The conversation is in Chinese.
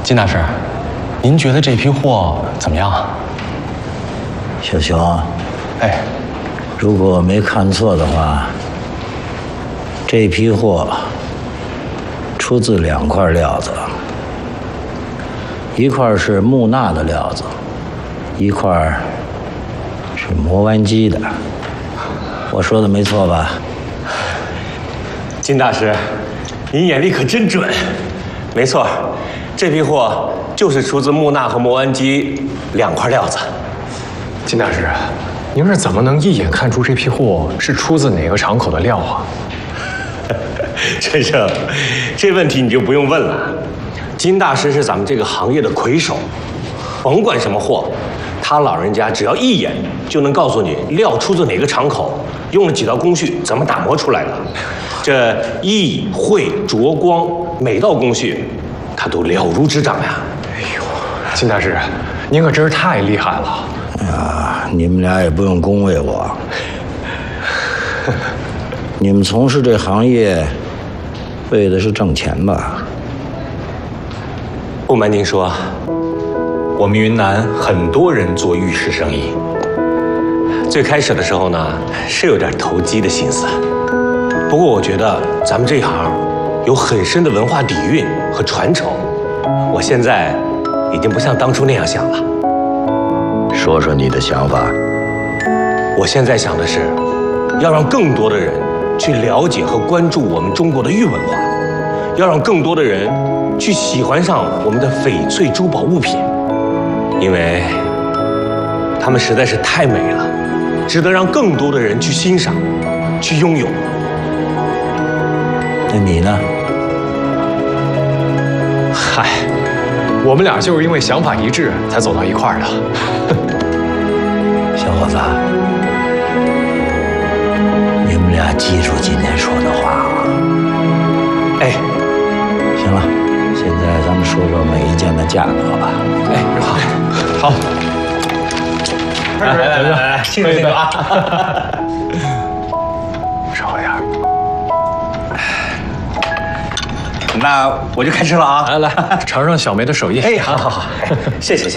金大师，您觉得这批货怎么样？ 小熊， 哎， 如果我没看错的话，这批货出自2块料子，一块是木纳的料子，一块是磨完机的。我说的没错吧？ 金大师，您眼力可真准。没错，这批货就是出自木纳和磨完机2块料子。 金大师，您是怎么能一眼看出这批货是出自哪个厂口的料啊？ 陈生，这问题你就不用问了。金大师是咱们这个行业的魁首，甭管什么货，他老人家只要一眼就能告诉你料出自哪个厂口，用了几道工序，怎么打磨出来的。这意绘琢光，每道工序他都了如指掌呀。 哎呦，金大师，您可真是太厉害了。 哎呀，你们俩也不用恭维我。你们从事这行业，为的是挣钱吧？ 不瞒您说，我们云南很多人做玉石生意。最开始的时候呢，是有点投机的心思。不过我觉得咱们这一行有很深的文化底蕴和传承。我现在已经不像当初那样想了。 说说你的想法。 我现在想的是，要让更多的人去了解和关注我们中国的玉文化，要让更多的人去喜欢上我们的翡翠珠宝物品，因为它们实在是太美了，值得让更多的人去欣赏，去拥有。 那你呢？ 嗨，我们俩就是因为想法一致才走到一块儿的。 小伙子，你们俩记住今天说的话啊。 哎， 行了，现在咱们说说每一件的价格吧。 哎，好，好，来，庆祝庆祝啊！ 少喝点儿。 那我就开吃了啊！ 来，尝尝小梅的手艺。 哎，好，谢谢。